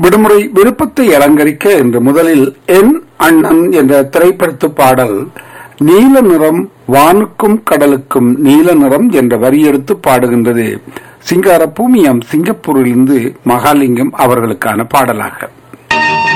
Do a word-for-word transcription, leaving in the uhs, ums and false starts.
விடுமுறை விருப்பத்தை அலங்கரிக்க இன்று முதலில் என் அண்ணன் என்ற திரைப்படத்து பாடல் நீல நிறம் வானுக்கும் கடலுக்கும் நீல நிறம் என்ற வரியெடுத்து பாடுகின்றது. சிங்கார பூமியம் சிங்கப்பூரிலிருந்து மகாலிங்கம் அவர்களுக்கான பாடலாக